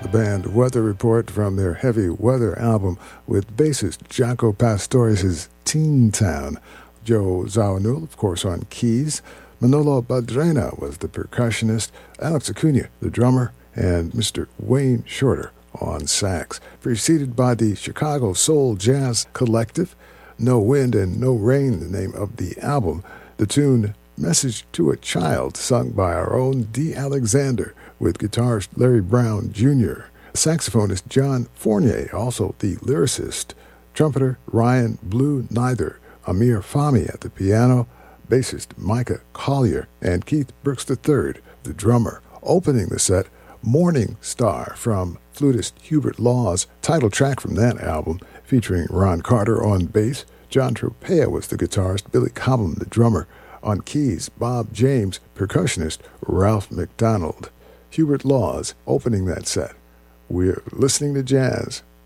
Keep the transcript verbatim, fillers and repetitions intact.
the band Weather Report from their Heavy Weather album with bassist Jaco Pastorius' Teen Town. Joe Zawinul, of course, on keys. Manolo Badrena was the percussionist. Alex Acuna, the drummer, and Mister Wayne Shorter on sax. Preceded by the Chicago Soul Jazz Collective. No Wind and No Rain, the name of the album. The tune Message to a Child, sung by our own Dee Alexander, with guitarist Larry Brown Junior Saxophonist John Fournier, also the lyricist. Trumpeter Ryan Blue Neither. Amir Fahmy at the piano. Bassist Micah Collier. And Keith Brooks the third, the drummer. Opening the set, Morning Star from flutist Hubert Law's title track from that album, featuring Ron Carter on bass. John Tropea was the guitarist. Billy Cobham, the drummer. On keys, Bob James, percussionist Ralph McDonald. Hubert Laws opening that set. We're listening to jazz